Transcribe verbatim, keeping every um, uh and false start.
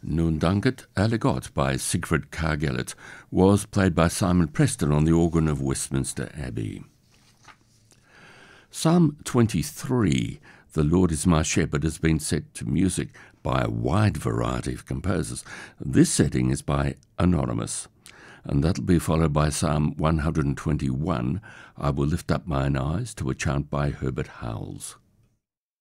Nun Danket alle Gott by Siegfried Kargelet was played by Simon Preston on the organ of Westminster Abbey. Psalm twenty-three, The Lord is my shepherd, has been set to music by a wide variety of composers. This setting is by Anonymous, and that'll be followed by Psalm one hundred twenty-one, I Will Lift Up Mine Eyes, to a chant by Herbert Howells.